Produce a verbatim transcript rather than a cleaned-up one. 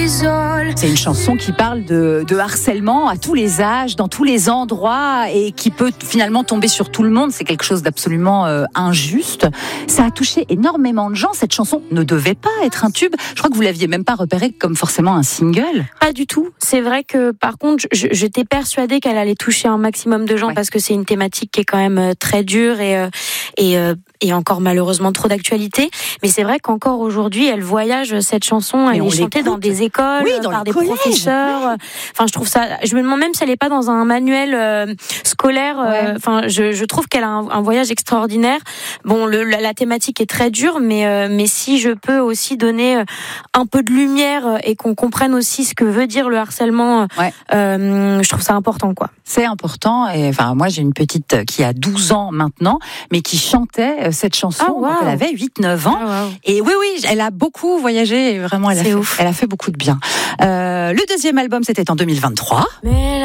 m'isole. C'est une chanson qui parle de, de harcèlement à tous les âges, dans tous les endroits, et qui peut finalement tomber sur tout le monde. C'est quelque chose d'absolument euh, injuste. Ça a touché énormément de gens. Cette chanson ne devait pas être un tube. Je crois que vous l'aviez même pas repérée comme forcément un single. Pas du tout. C'est vrai que par contre, je, j'étais persuadée qu'elle allait toucher un maximum de gens, ouais. Parce que c'est une thématique qui est quand même très dure et euh, et euh, et encore malheureusement trop d'actualité. Mais c'est vrai qu'encore aujourd'hui, elle voyage cette chanson, elle est chantée dans des écoles, oui, dans par des collèges. professeurs. Enfin, je trouve ça. Je me demande même si elle n'est pas dans un manuel euh, scolaire. Ouais. Enfin, euh, je, je trouve qu'elle a un, un voyage extraordinaire. Bon, le, la, la thématique est très dure, mais euh, mais si je peux aussi donner un peu de lumière et qu'on comprenne aussi ce que veut dire le harcèlement, ouais. euh, je trouve ça important, quoi. C'est important. Et enfin, moi, j'ai une petite qui a douze ans maintenant, mais qui chantait cette chanson ah, wow. quand elle avait huit neuf ans. Ah, wow. Et oui, oui, elle a beaucoup voyagé. Et vraiment, elle a, fait, elle a fait beaucoup de bien. Euh, le deuxième album, c'était en deux mille vingt-trois. Mais